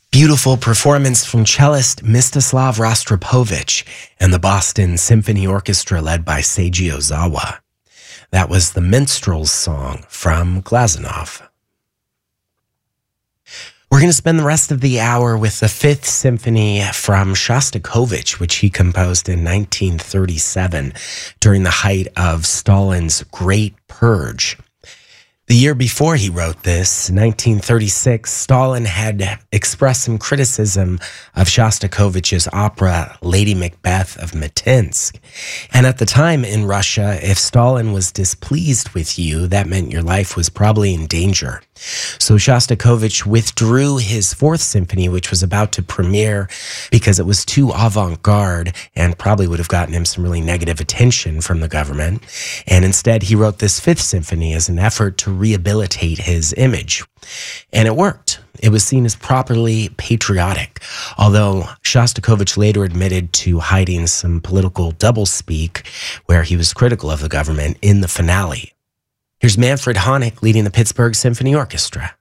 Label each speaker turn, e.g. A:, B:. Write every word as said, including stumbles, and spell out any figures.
A: Beautiful performance from cellist Mstislav Rostropovich and the Boston Symphony Orchestra led by Seiji Ozawa. That was the Minstrel's Song from Glazunov. We're going to spend the rest of the hour with the Fifth Symphony from Shostakovich, which he composed in nineteen thirty-seven during the height of Stalin's Great Purge. The year before he wrote this, nineteen thirty-six, Stalin had expressed some criticism of Shostakovich's opera Lady Macbeth of Mtsensk. And at the time in Russia, if Stalin was displeased with you, that meant your life was probably in danger. So Shostakovich withdrew his Fourth Symphony, which was about to premiere, because it was too avant-garde and probably would have gotten him some really negative attention from the government. And instead, he wrote this Fifth Symphony as an effort to rehabilitate his image. And it worked. It was seen as properly patriotic, although Shostakovich later admitted to hiding some political doublespeak where he was critical of the government in the finale. Here's Manfred Honeck leading the Pittsburgh Symphony Orchestra.